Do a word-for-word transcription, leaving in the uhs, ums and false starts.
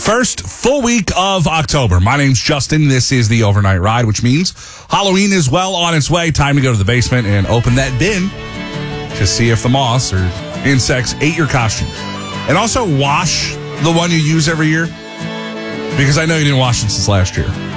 First full week of October. My name's Justin. This is the Overnight Ride, which means Halloween is well on its way. Time to go to the basement and open that bin to see if the moths or insects ate your costumes. And also wash the one you use every year, because I know you didn't wash it since last year.